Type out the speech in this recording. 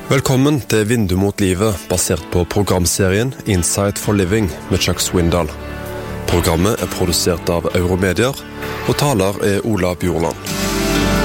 Velkommen til Vindu mot livet, basert på programserien Insight for Living med Chuck Swindoll. Programmet er produsert av Euromedier, og taler er Ola Bjorland.